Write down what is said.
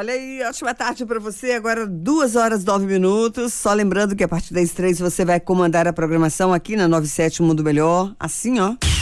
Olha aí, ótima tarde pra você. Agora 2h09. Só lembrando que a partir das 3 você vai comandar a programação aqui na 97 Mundo Melhor. Assim, ó.